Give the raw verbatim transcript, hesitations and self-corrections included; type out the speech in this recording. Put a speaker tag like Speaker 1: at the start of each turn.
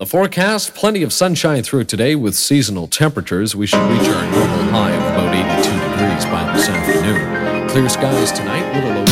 Speaker 1: forecast, plenty of sunshine through today with seasonal temperatures. We should reach our normal high of about eighty-two degrees by this afternoon. Clear skies tonight with a low